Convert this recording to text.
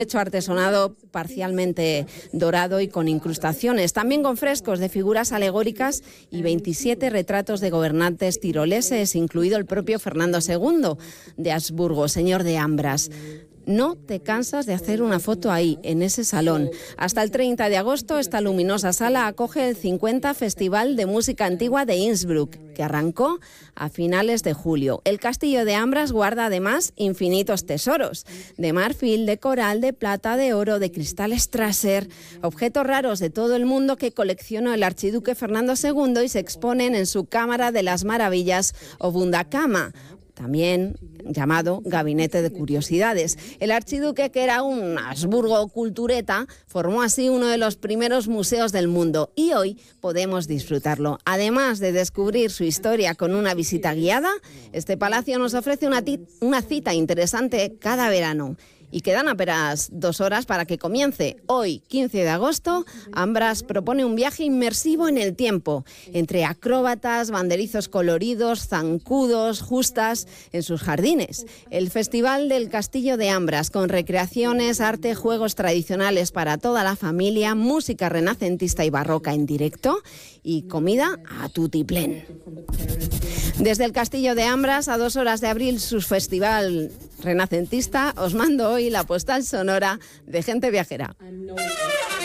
Hecho artesonado parcialmente dorado y con incrustaciones, también con frescos de figuras alegóricas y 27 retratos de gobernantes tiroleses, incluido el propio Fernando II de Habsburgo, señor de Ambras. No te cansas de hacer una foto ahí, en ese salón. Hasta el 30 de agosto, esta luminosa sala acoge el 50 Festival de Música Antigua de Innsbruck, que arrancó a finales de julio. El castillo de Ambras guarda además infinitos tesoros, de marfil, de coral, de plata, de oro, de cristal Strasser, objetos raros de todo el mundo que coleccionó el archiduque Fernando II y se exponen en su Cámara de las Maravillas o Wunderkammer, también llamado Gabinete de Curiosidades. El archiduque, que era un Habsburgo cultureta, formó así uno de los primeros museos del mundo y hoy podemos disfrutarlo. Además de descubrir su historia con una visita guiada, este palacio nos ofrece una cita interesante cada verano. Y quedan apenas 2 horas para que comience. Hoy, 15 de agosto, Ambras propone un viaje inmersivo en el tiempo, entre acróbatas, banderizos coloridos, zancudos, justas en sus jardines. El Festival del Castillo de Ambras, con recreaciones, arte, juegos tradicionales para toda la familia, música renacentista y barroca en directo y comida a tutiplén. Desde el Castillo de Ambras, a 2 horas de abrir su festival renacentista, os mando hoy la postal sonora de Gente Viajera.